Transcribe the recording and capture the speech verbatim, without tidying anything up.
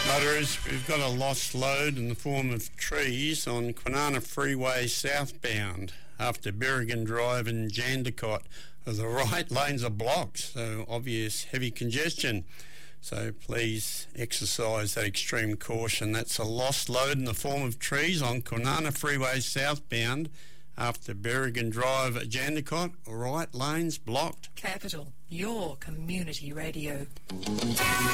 Motorists, we've got a lost load in the form of trees on Kwinana Freeway southbound after Berrigan Drive and Jandakot. The right lanes are blocked, so obvious heavy congestion. So please exercise that extreme caution. That's a lost load in the form of trees on Kwinana Freeway southbound after Berrigan Drive at Jandakot. Right lanes blocked. Capital, your community radio.